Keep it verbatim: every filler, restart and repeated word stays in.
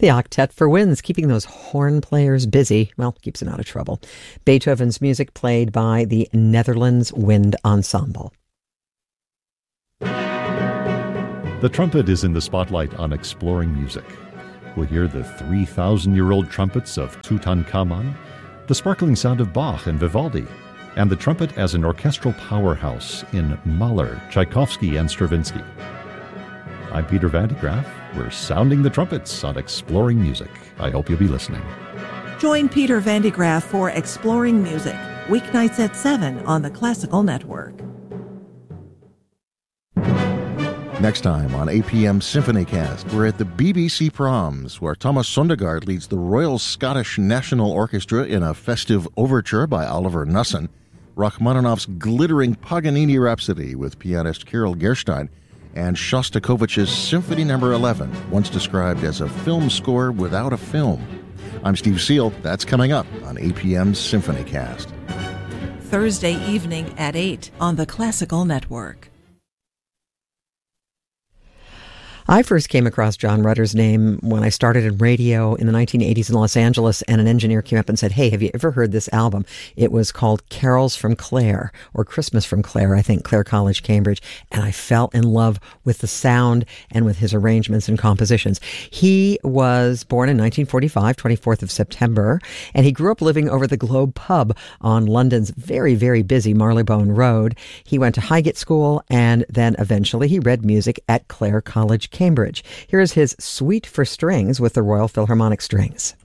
The Octet for Winds, keeping those horn players busy. Well, keeps them out of trouble. Beethoven's music played by the Netherlands Wind Ensemble. The trumpet is in the spotlight on Exploring Music. We'll hear the three thousand year old trumpets of Tutankhamun, the sparkling sound of Bach and Vivaldi, and the trumpet as an orchestral powerhouse in Mahler, Tchaikovsky, and Stravinsky. I'm Peter Van de Graaff. We're sounding the trumpets on Exploring Music. I hope you'll be listening. Join Peter Van de Graaff for Exploring Music, weeknights at seven on the Classical Network. Next time on A P M Symphonycast, we're at the B B C Proms, where Thomas Sondergaard leads the Royal Scottish National Orchestra in a festive overture by Oliver Nussin, Rachmaninoff's glittering Paganini Rhapsody with pianist Kirill Gerstein, and Shostakovich's Symphony Number eleven, once described as a film score without a film. I'm Steve Seal. That's coming up on A P M Symphonycast. Thursday evening at eight on the Classical Network. I first came across John Rutter's name when I started in radio in the nineteen eighties in Los Angeles, and an engineer came up and said, hey, have you ever heard this album? It was called Carols from Clare, or Christmas from Clare, I think, Clare College, Cambridge, and I fell in love with the sound and with his arrangements and compositions. He was born in nineteen forty-five, twenty-fourth of September, and he grew up living over the Globe Pub on London's very, very busy Marylebone Road. He went to Highgate School, and then eventually he read music at Clare College, Cambridge. Here's his Suite for Strings with the Royal Philharmonic Strings.